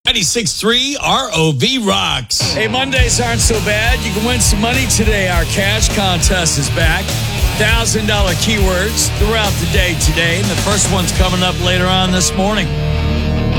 96.3 ROV rocks. Hey, Mondays aren't so bad. You can win some money today. Our cash contest is back. $1,000 keywords throughout the day today. And the first one's coming up later on this morning.